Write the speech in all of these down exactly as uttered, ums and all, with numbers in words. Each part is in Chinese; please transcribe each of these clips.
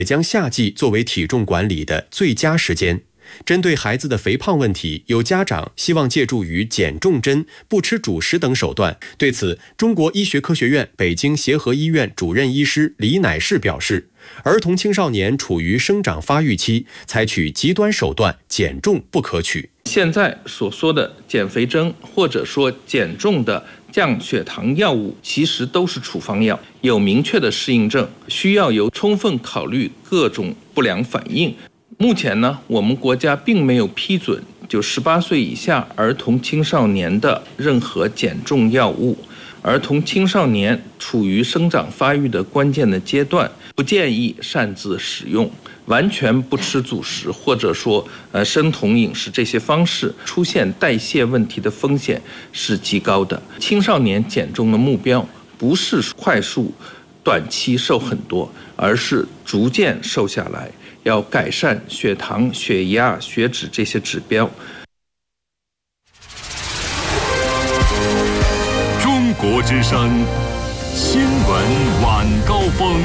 也将夏季作为体重管理的最佳时间。针对孩子的肥胖问题，有家长希望借助于减重针、不吃主食等手段。对此，中国医学科学院北京协和医院主任医师李乃士表示，儿童青少年处于生长发育期，采取极端手段减重不可取。 现在所说的减肥针或者说减重的降血糖药物，其实都是处方药，有明确的适应症，需要有充分考虑各种不良反应。目前呢，我们国家并没有批准就十八岁以下儿童青少年的任何减重药物。儿童青少年处于生长发育的关键的阶段，不建议擅自使用。完全不吃主食或者说呃生酮饮食这些方式，出现代谢问题的风险是极高的。青少年减重的目标不是快速短期瘦很多，而是逐渐瘦下来，要改善血糖、血压、血脂这些指标。 中国之声新闻晚高峰。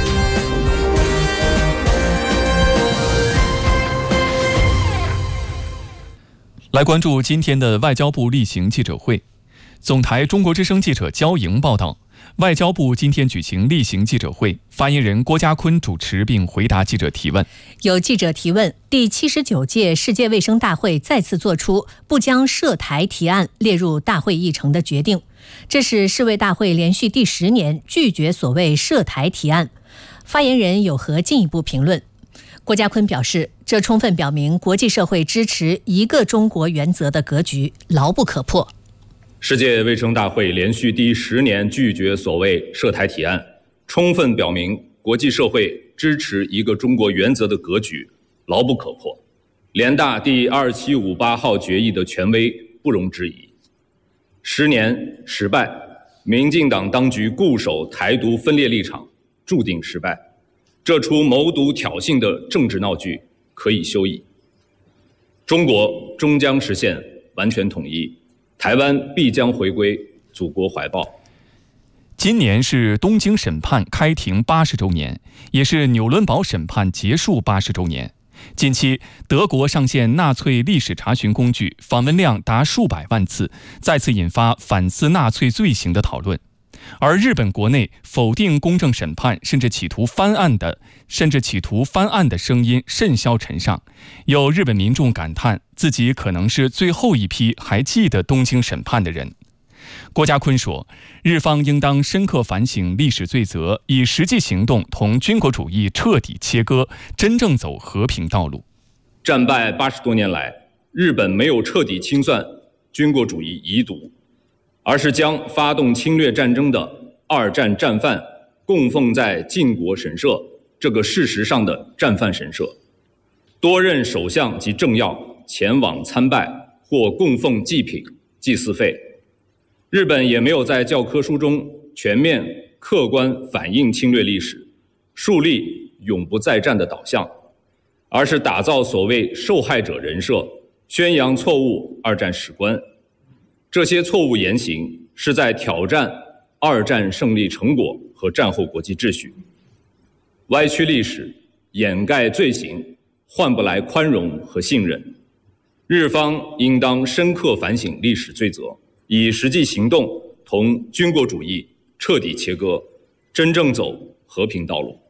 来关注今天的外交部例行记者会。总台中国之声记者焦莹报道，外交部今天举行例行记者会，发言人郭家坤主持并回答记者提问。 有记者提问，第七十九届世界卫生大会再次做出不将涉台提案列入大会议程的决定，这是世卫大会连续第十年拒绝所谓涉台提案。发言人有何进一步评论？郭家坤表示，这充分表明国际社会支持一个中国原则的格局牢不可破。 世界卫生大会连续第十年拒绝所谓涉台提案，充分表明国际社会支持一个中国原则的格局牢不可破。联大第二七五八号决议的权威不容置疑。十年失败，民进党当局固守台独分裂立场，注定失败。这出谋独挑衅的政治闹剧可以休矣。中国终将实现完全统一，台湾必将回归祖国怀抱。 今年是东京审判开庭八十周年，也是纽伦堡审判结束八十周年。近期，德国上线纳粹历史查询工具，访问量达数百万次，再次引发反思纳粹罪行的讨论。而日本国内否定公正审判，甚至企图翻案的，甚至企图翻案的声音甚嚣尘上。有日本民众感叹，自己可能是最后一批还记得东京审判的人。郭家坤说，日方应当深刻反省历史罪责，以实际行动同军国主义彻底切割，真正走和平道路。 战败八十多年来，日本没有彻底清算军国主义遗毒，而是将发动侵略战争的二战战犯供奉在靖国神社这个事实上的战犯神社。多任首相及政要前往参拜或供奉祭品、祭祀费。日本也没有在教科书中全面客观反映侵略历史，树立永不再战的导向，而是打造所谓受害者人设，宣扬错误二战史观。这些错误言行是在挑战二战胜利成果和战后国际秩序，歪曲历史，掩盖罪行，换不来宽容和信任。日方应当深刻反省历史罪责，以实际行动同军国主义彻底切割，真正走和平道路。